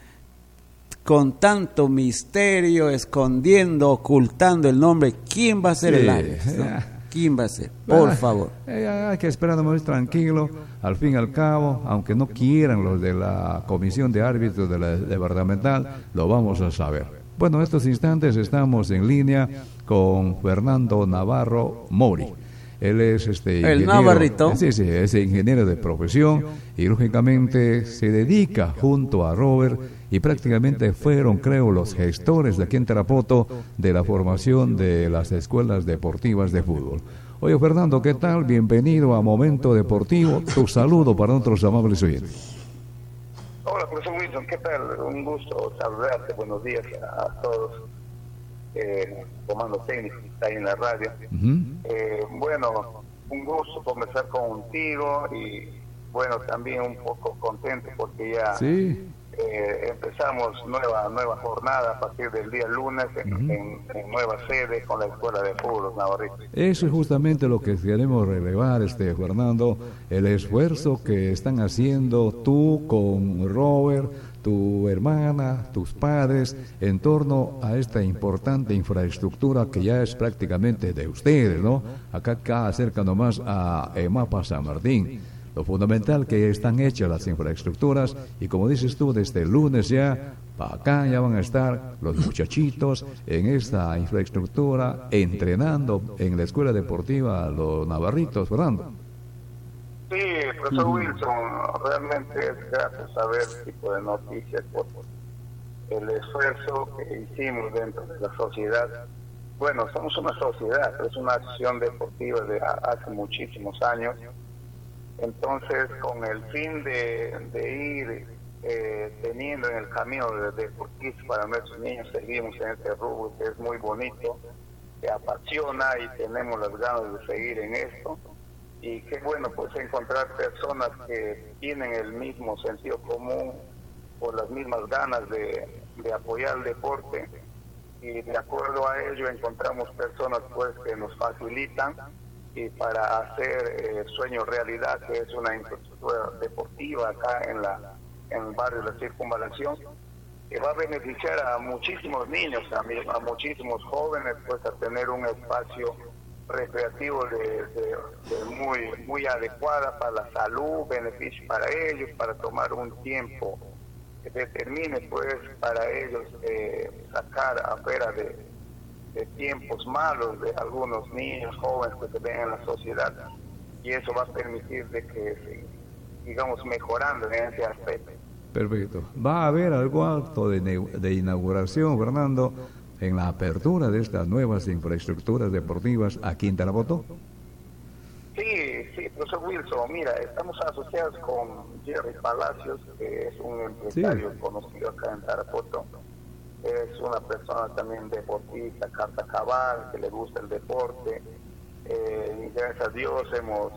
con tanto misterio, escondiendo, ocultando el nombre? ¿Quién va a ser el árbitro? ¿No? ¿Quién va a ser? Por favor. Hay que esperar muy tranquilo. Al fin y al cabo, aunque no quieran los de la comisión de árbitros de la departamental, lo vamos a saber. Bueno, en estos instantes estamos en línea con Fernando Navarro Mori. Él es el Navarrito. Sí, es ingeniero de profesión y lógicamente se dedica junto a Robert y prácticamente fueron, creo, los gestores de aquí en Tarapoto de la formación de las escuelas deportivas de fútbol. Oye, Fernando, ¿qué tal? Bienvenido a Momento Deportivo. Tu saludo para nuestros amables oyentes. Hola, profesor Wilson, ¿qué tal? Un gusto saludarte. Buenos días a todos. Comando técnico que está ahí en la radio. Bueno, un gusto conversar contigo y bueno, también un poco contento porque ya empezamos nueva jornada a partir del día lunes en nueva sede con la Escuela de Fútbol Navarrito. Eso es justamente lo que queremos relevar, Fernando, el esfuerzo que están haciendo tú con Robert, tu hermana, tus padres, en torno a esta importante infraestructura que ya es prácticamente de ustedes, ¿no? Acá cerca nomás a EMAPA San Martín. Lo fundamental que están hechas las infraestructuras y como dices tú, desde el lunes ya, para acá ya van a estar los muchachitos en esta infraestructura, entrenando en la escuela deportiva los navarritos, Fernando. Sí, profesor Wilson, realmente es grato saber este tipo de noticias por el esfuerzo que hicimos dentro de la sociedad. Bueno, somos una sociedad, es una acción deportiva de hace muchísimos años. Entonces, con el fin de ir teniendo en el camino de deportistas para nuestros niños, seguimos en este rubro que es muy bonito, que apasiona y tenemos las ganas de seguir en esto. Y qué bueno pues encontrar personas que tienen el mismo sentido común o las mismas ganas de apoyar el deporte, y de acuerdo a ello encontramos personas pues que nos facilitan y para hacer sueño realidad, que es una infraestructura deportiva acá en el barrio de la Circunvalación, que va a beneficiar a muchísimos niños también, a muchísimos jóvenes, pues a tener un espacio recreativo muy adecuada para la salud, beneficio para ellos, para tomar un tiempo que determine pues para ellos sacar afuera de tiempos malos de algunos niños jóvenes que se ven en la sociedad, y eso va a permitir de que sigamos mejorando en ese aspecto. Perfecto. ¿Va a haber algún acto de inauguración, Fernando, en la apertura de estas nuevas infraestructuras deportivas aquí en Tarapoto? Sí, profesor Wilson, mira, estamos asociados con Jerry Palacios, que es un empresario conocido acá en Tarapoto. Es una persona también deportista, carta cabal, que le gusta el deporte. Y gracias a Dios hemos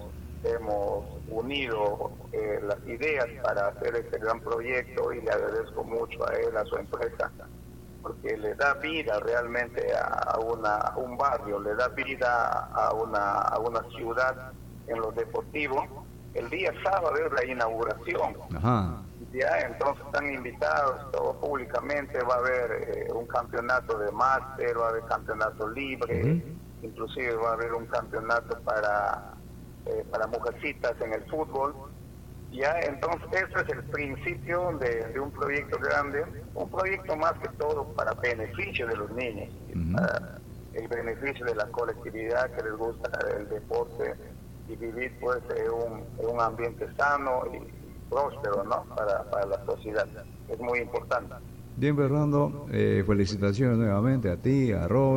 unido las ideas para hacer este gran proyecto, y le agradezco mucho a él, a su empresa, porque le da vida realmente a un barrio, le da vida a una ciudad en lo deportivo. El día sábado es la inauguración. Ajá. Ya, entonces están invitados todos públicamente. Va a haber un campeonato de máster, va a haber campeonato libre, inclusive va a haber un campeonato para mujercitas en el fútbol. Ya, entonces ese es el principio de un proyecto grande, un proyecto más que todo para beneficio de los niños, para el beneficio de la colectividad que les gusta el deporte y vivir pues en un ambiente sano y próspero, ¿no? Para la sociedad. Es muy importante. Bien, Fernando, felicitaciones nuevamente a ti, a Robert,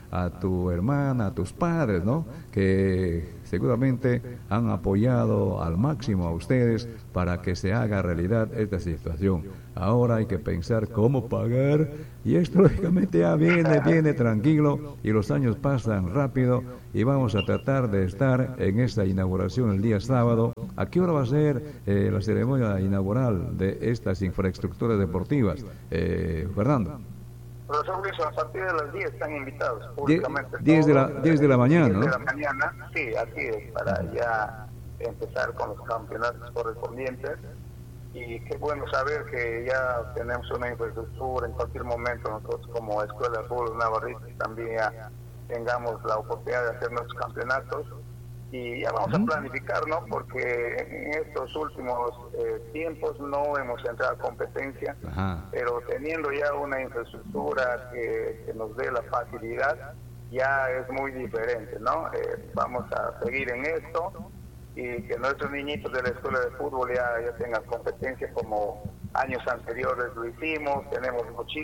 a tu hermana, a tus padres, ¿no? Que seguramente han apoyado al máximo a ustedes para que se haga realidad esta situación. Ahora hay que pensar cómo pagar, y esto lógicamente ya viene tranquilo, y los años pasan rápido, y vamos a tratar de estar en esta inauguración el día sábado. ¿A qué hora va a ser la ceremonia inaugural de estas infraestructuras deportivas, Fernando? Profesor Wilson, a partir de las 10 están invitados públicamente. 10 de la mañana, 10 ¿no? de la mañana, sí, así es, para ya empezar con los campeonatos correspondientes. Y qué bueno saber que ya tenemos una infraestructura. En cualquier momento nosotros como Escuela de Fútbol Navarrito también ya tengamos la oportunidad de hacer nuestros campeonatos. Y ya vamos a planificar, ¿no? Porque en estos últimos tiempos no hemos entrado a competencia, pero teniendo ya una infraestructura que nos dé la facilidad, ya es muy diferente, ¿no? Vamos a seguir en esto y que nuestros niñitos de la escuela de fútbol ya tengan competencia como años anteriores lo hicimos. Tenemos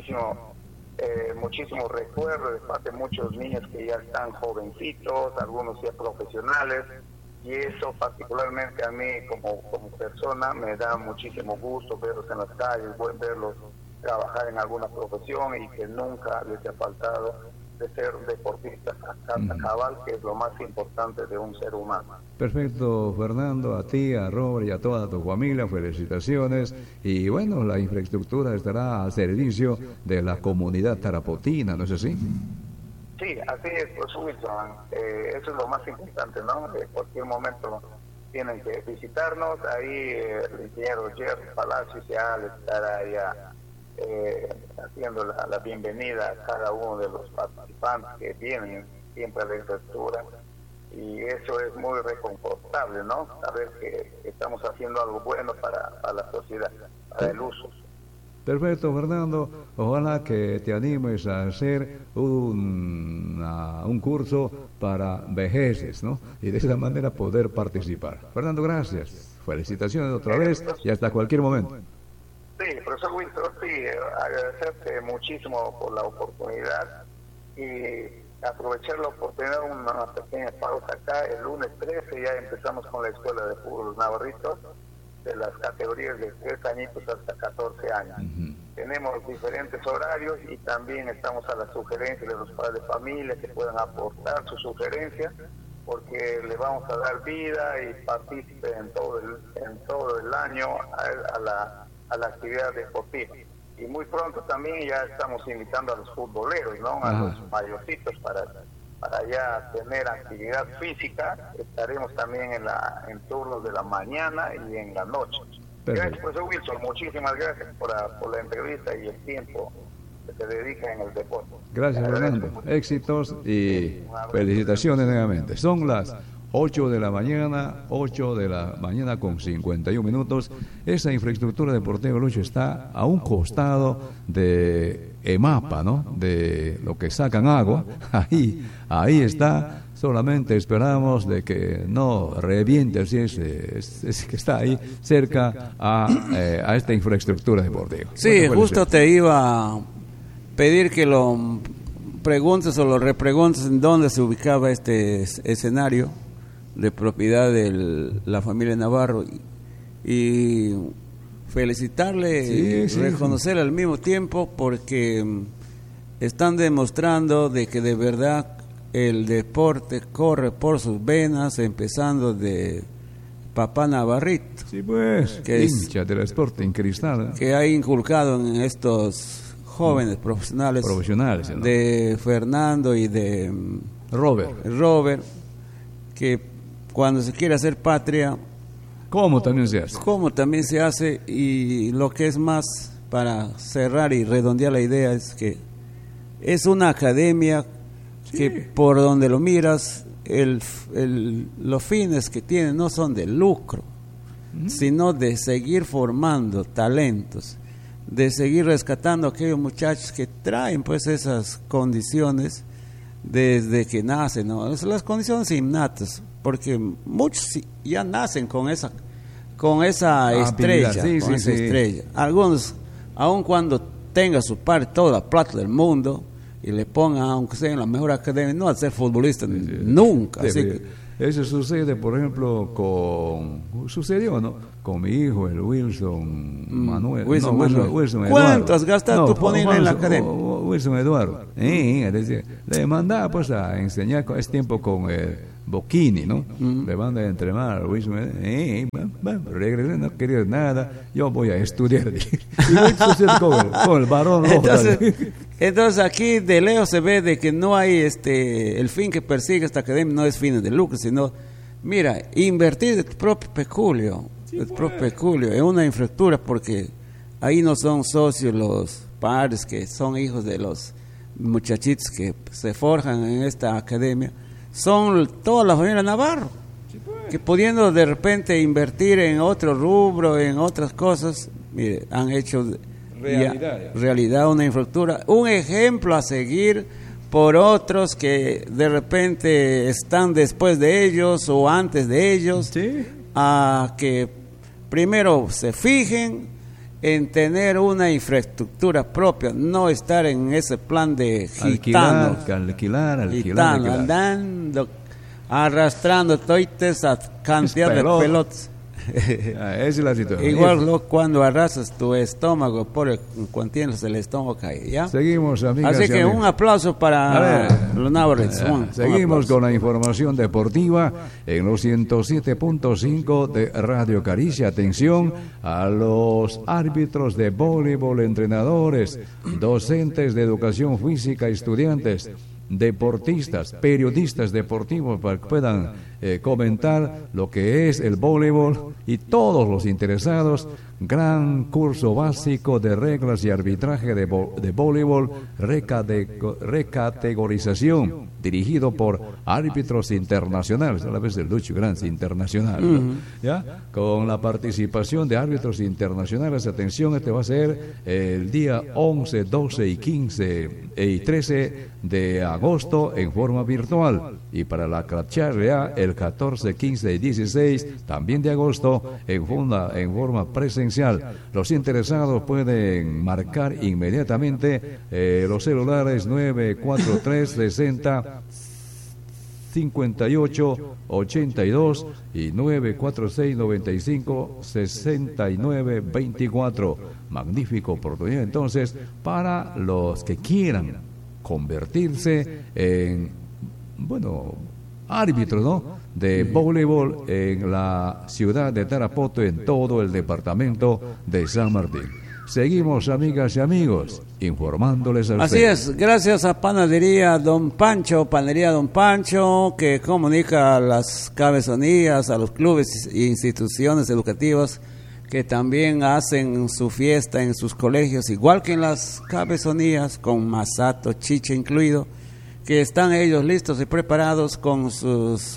muchísimos recuerdos de parte de muchos niños que ya están jovencitos, algunos ya profesionales, y eso particularmente a mí como persona me da muchísimo gusto verlos en las calles, verlos trabajar en alguna profesión y que nunca les ha faltado de ser deportistas a cabal, que es lo más importante de un ser humano. Perfecto, Fernando, a ti, a Robert y a toda tu familia, felicitaciones. Y bueno, la infraestructura estará al servicio de la comunidad tarapotina, ¿no es así? Sí, así es, profesor Wilson. Eso es lo más importante, ¿no? En cualquier momento tienen que visitarnos. Ahí el ingeniero Jerry Palacios ya le estará ya haciendo la bienvenida a cada uno de los participantes que vienen siempre a la infraestructura, y eso es muy reconfortable, ¿no? Saber que estamos haciendo algo bueno para la sociedad, para el uso. Perfecto, Fernando. Ojalá que te animes a hacer un curso para vejeces, ¿no? Y de esa manera poder participar. Fernando, gracias. Felicitaciones otra vez y hasta cualquier momento. Sí, profesor Wilson, sí, agradecerte muchísimo por la oportunidad y aprovechar la oportunidad, una pequeña pausa acá. El lunes 13 ya empezamos con la Escuela de Fútbol Navarritos, de las categorías de 3 añitos hasta 14 años. Tenemos diferentes horarios y también estamos a la sugerencia de los padres de familia que puedan aportar sus sugerencias, porque le vamos a dar vida y participe en todo el año a la actividad deportiva. Y muy pronto también ya estamos invitando a los futboleros, ¿no? A los mayorcitos para ya tener actividad física. Estaremos también en turnos de la mañana y en la noche. Gracias, profesor Wilson. Muchísimas gracias por la entrevista y el tiempo que se dedica en el deporte. Gracias, Fernando. Éxitos y felicitaciones nuevamente. Son las 8 de la mañana con 51 minutos. Esa infraestructura deportiva, Lucho, está a un costado de EMAPA, ¿no? De lo que sacan agua. Ahí está. Solamente esperamos de que no reviente, si es que está ahí cerca a esta infraestructura deportiva. Sí, bueno, justo te iba a pedir que lo preguntes o lo repreguntes en dónde se ubicaba este escenario de propiedad de la familia Navarro, y felicitarle y reconocerle al mismo tiempo, porque están demostrando de que de verdad el deporte corre por sus venas, empezando de papá Navarrito. Sí, pues, que hincha del Sporting Cristal, que ha inculcado en estos jóvenes profesionales, ¿no? De Fernando y de Robert, que cuando se quiere hacer patria, ¿cómo también se hace? Y lo que es más, para cerrar y redondear la idea, es que es una academia que por donde lo miras, los fines que tiene no son de lucro, sino de seguir formando talentos, de seguir rescatando a aquellos muchachos que traen pues esas condiciones desde que nacen, ¿no? Las condiciones innatas, porque muchos ya nacen con esa estrella, estrella. Algunos, aun cuando tenga su padre toda la plata del mundo, y le pongan, aunque sea en la mejor academia, no a ser futbolista, nunca. Así que, eso sucede, por ejemplo, sucedió, ¿no? Con mi hijo, el Wilson Manuel. Wilson Eduardo. ¿Cuánto has gastado tú poniendo en la academia? Wilson Eduardo. Le mandaba pues a enseñar es tiempo con Bocchini, ¿no? Le manda a entrenar a Wilson. Regresé, no quería nada, yo voy a estudiar. con el varón. Entonces aquí de lejos se ve de que no hay el fin que persigue esta academia, no es fines de lucro, sino, mira, invertir de tu propio peculio, en una infraestructura, porque ahí no son socios los padres que son hijos de los muchachitos que se forjan en esta academia, son toda la familia Navarro, que pudiendo de repente invertir en otro rubro, en otras cosas, mire, han hecho realidad una infraestructura, un ejemplo a seguir por otros que de repente están después de ellos o antes de ellos, a que primero se fijen en tener una infraestructura propia, no estar en ese plan de gitanos, alquilar. Andando, arrastrando toites a cantidad de pelotas. Esa es la situación. Igual cuando arrasas tu estómago, cuando tienes el estómago caído, ¿ya? Seguimos, amigas. Así que un aplauso para los Navarrets. Seguimos con la información deportiva en los 107.5 de Radio Caricia. Atención a los árbitros de voleibol, entrenadores, docentes de educación física, estudiantes, deportistas, periodistas deportivos, para que puedan comentar lo que es el voleibol, y todos los interesados. Gran curso básico de reglas y arbitraje de voleibol, recategorización, dirigido por árbitros internacionales, a la vez el Lucho Grans internacional, ¿no? ¿Ya? Con la participación de árbitros internacionales. Atención, este va a ser el día 11, 12 y 15 y 13 de agosto en forma virtual, y para la Cracharrea el 14, 15 y 16 también de agosto en forma presencial. Los interesados pueden marcar inmediatamente los celulares 943 60 58 82 y 946 95 69 24. Magnífica oportunidad entonces para los que quieran convertirse en árbitros, ¿no?, de voleibol en la ciudad de Tarapoto, en todo el departamento de San Martín. Seguimos, amigas y amigos, informándoles a Así ustedes. es, gracias a Panadería Don Pancho, que comunica a las cabezonías, a los clubes e instituciones educativas que también hacen su fiesta en sus colegios, igual que en las cabezonías, con masato, chicha incluido, que están ellos listos y preparados con sus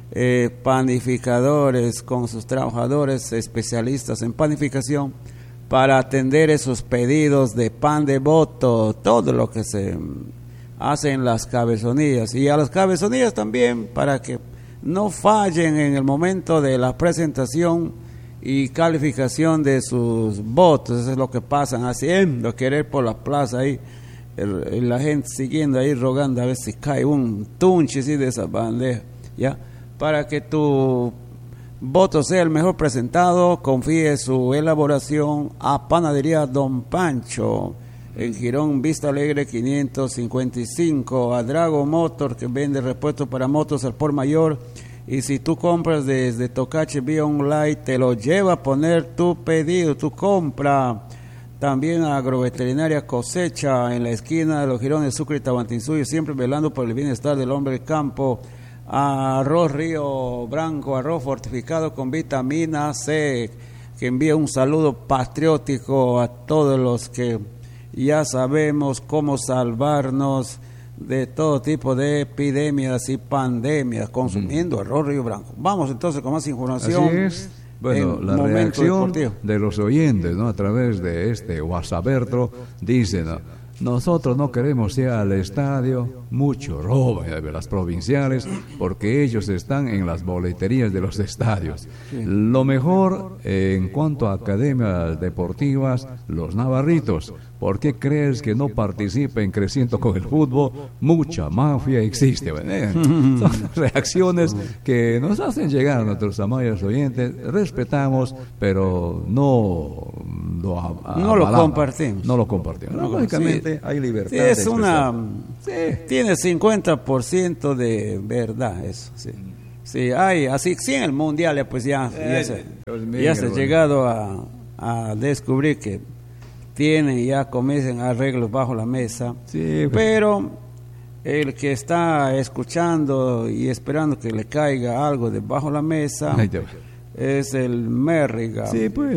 panificadores, con sus trabajadores especialistas en panificación, para atender esos pedidos de pan de boto, todo lo que se hace en las cabezonías, y a las cabezonías también, para que no fallen en el momento de la presentación y calificación de sus votos. Eso es lo que pasan haciendo, querer por la plaza ahí, la gente siguiendo ahí, rogando a ver si cae un tunche así de esa bandeja, ¿ya? Para que tu voto sea el mejor presentado, confíe su elaboración a Panadería Don Pancho, en Girón Vista Alegre 555, a Drago Motor, que vende repuestos para motos al por mayor, y si tú compras desde Tocache vía online, te lo lleva a poner tu pedido, tu compra. También a Agroveterinaria Cosecha, en la esquina de los Girones Sucre y Tahuantinsuyo, siempre velando por el bienestar del hombre del campo. A Arroz Río Branco, arroz fortificado con vitamina C, que envía un saludo patriótico a todos los que ya sabemos cómo salvarnos de todo tipo de epidemias y pandemias, consumiendo arroz Río Branco. Vamos entonces con más información. Así es. Bueno, la reacción de los oyentes, ¿no?, a través de este WhatsApp dicen, ¿no?, nosotros no queremos ir al estadio, mucho robo de las provinciales, porque ellos están en las boleterías de los estadios. Sí. Lo mejor en cuanto a academias deportivas, los navarritos. ¿Por qué crees que no participen creciendo con el fútbol? Mucha mafia existe. Son reacciones que nos hacen llegar a nuestros amables oyentes. Respetamos, pero no lo compartimos. No lo compartimos. No, lógicamente sí, hay libertad. Sí, es tiene 50% de verdad eso. Sí. Sí, hay así sí en el mundial pues ya se ha llegado a descubrir que tienen ya comienzan arreglos bajo la mesa, sí, pero el que está escuchando y esperando que le caiga algo debajo la mesa es el Mérriga. Sí, pues.